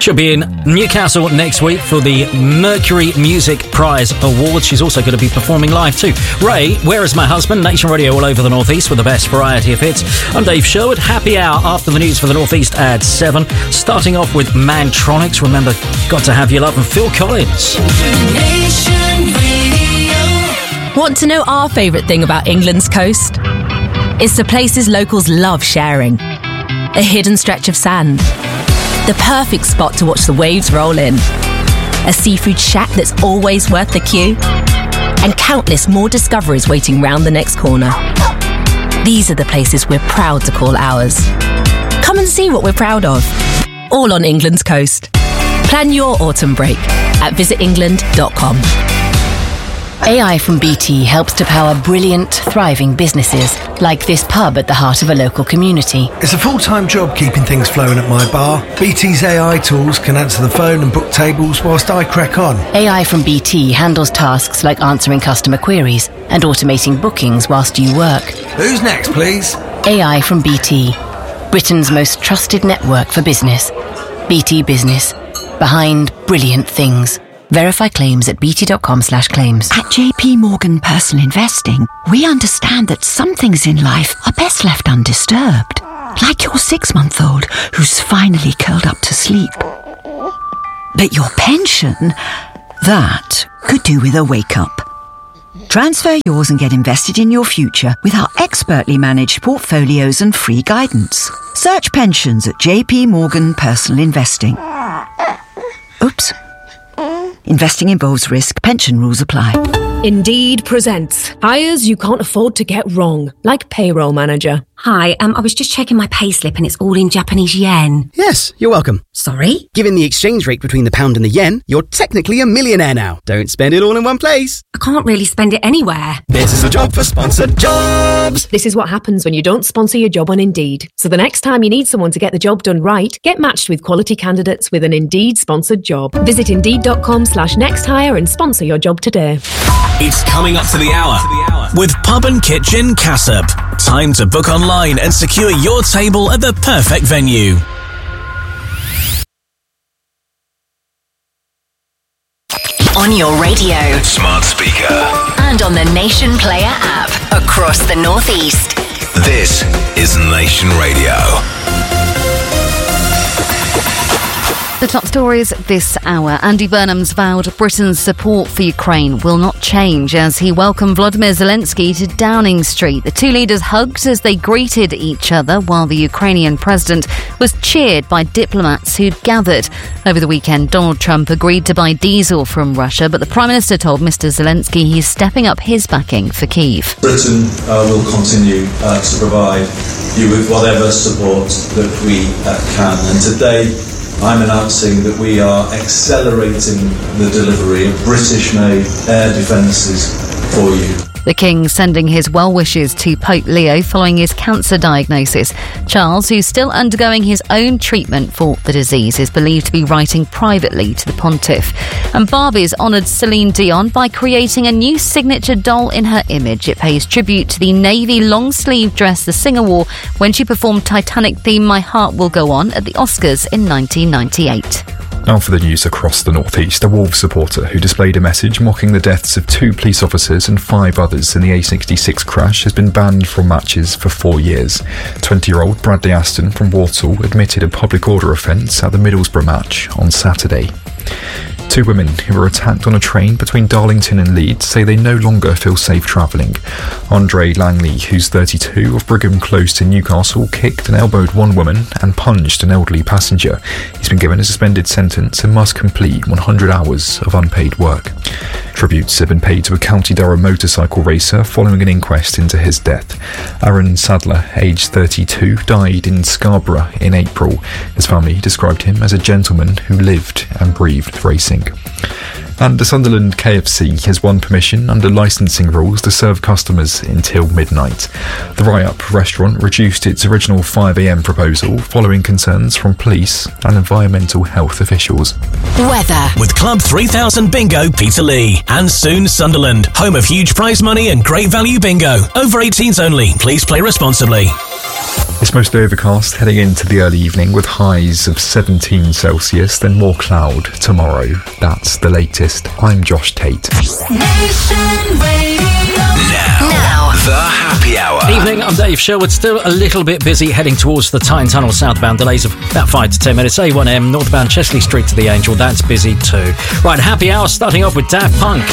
She'll be in Newcastle next week for the Mercury Music Prize Awards. She's also going to be performing live too. Ray, Where Is My Husband? Nation Radio all over the North East with the best variety of hits. I'm Dave Sherwood. Happy hour after the news for the North East at 7. Starting off with Mantronics. Remember, Got to Have Your Love, and Phil Collins. Want to know our favourite thing about England's coast? It's the places locals love sharing. A hidden stretch of sand. The perfect spot to watch the waves roll in. A seafood shack that's always worth the queue. And countless more discoveries waiting round the next corner. These are the places we're proud to call ours. Come and see what we're proud of. All on England's coast. Plan your autumn break at visitengland.com. AI from BT helps to power brilliant, thriving businesses, like this pub at the heart of a local community. It's a full-time job keeping things flowing at my bar. BT's AI tools can answer the phone and book tables whilst I crack on. AI from BT handles tasks like answering customer queries and automating bookings whilst you work. Who's next, please? AI from BT, Britain's most trusted network for business. BT Business, behind brilliant things. Verify claims at bt.com/claims. At JP Morgan Personal Investing, we understand that some things in life are best left undisturbed. Like your 6-month-old who's finally curled up to sleep. But your pension, that could do with a wake-up. Transfer yours and get invested in your future with our expertly managed portfolios and free guidance. Search pensions at JP Morgan Personal Investing. Oops. Investing involves risk. Pension rules apply. Indeed presents hires you can't afford to get wrong, like payroll manager. Hi, I was just checking my payslip and it's all in Japanese yen. Yes, you're welcome. Sorry? Given the exchange rate between the pound and the yen, you're technically a millionaire now. Don't spend it all in one place. I can't really spend it anywhere. This is a job for sponsored jobs. This is what happens when you don't sponsor your job on Indeed. So the next time you need someone to get the job done right, get matched with quality candidates with an Indeed sponsored job. Visit Indeed.com/nexthire and sponsor your job today. It's coming up to the hour with Pub and Kitchen Cassop. Time to book online and secure your table at the perfect venue. On your radio, Smart speaker, and on the Nation Player app across the North East. this is Nation Radio. The top stories this hour. Andy Burnham's vowed Britain's support for Ukraine will not change as he welcomed Volodymyr Zelensky to Downing Street. The two leaders hugged as they greeted each other while the Ukrainian president was cheered by diplomats who'd gathered. Over the weekend, Donald Trump agreed to buy diesel from Russia, but the Prime Minister told Mr Zelensky he's stepping up his backing for Kyiv. Britain will continue to provide you with whatever support that we can. And today, I'm announcing that we are accelerating the delivery of British-made air defences for you. The King sending his well wishes to Pope Leo following his cancer diagnosis. Charles, who's still undergoing his own treatment for the disease, is believed to be writing privately to the Pontiff. And Barbie's honoured Celine Dion by creating a new signature doll in her image. It pays tribute to the navy long-sleeve dress the singer wore when she performed Titanic theme My Heart Will Go On at the Oscars in 1998. Now for the news across the North East. A Wolves supporter who displayed a message mocking the deaths of 2 police officers and 5 others in the A66 crash has been banned from matches for 4 years. 20-year-old Bradley Aston from Walsall admitted a public order offence at the Middlesbrough match on Saturday. 2 women who were attacked on a train between Darlington and Leeds say they no longer feel safe travelling. Andre Langley, who's 32, of Brigham Close in Newcastle, kicked and elbowed one woman and punched an elderly passenger. He's been given a suspended sentence and must complete 100 hours of unpaid work. Tributes have been paid to a County Durham motorcycle racer following an inquest into his death. Aaron Sadler, aged 32, died in Scarborough in April. His family described him as a gentleman who lived and breathed racing. And the Sunderland KFC has won permission under licensing rules to serve customers until midnight. The Rye-Up restaurant reduced its original 5 a.m. proposal following concerns from police and environmental health officials. Weather. With Club 3000 Bingo Peterlee and soon Sunderland, home of huge prize money and great value bingo. Over 18s only. Please play responsibly. It's mostly overcast heading into the early evening with highs of 17 Celsius, then more cloud tomorrow. That's the latest. I'm Josh Tate. Now, the happy hour. Evening, I'm Dave Sherwood. Still a little bit busy heading towards the Tyne Tunnel southbound. Delays of about 5 to 10 minutes. A1M northbound Chesley Street to the Angel. That's busy too. Right, happy hour starting off with Daft Punk.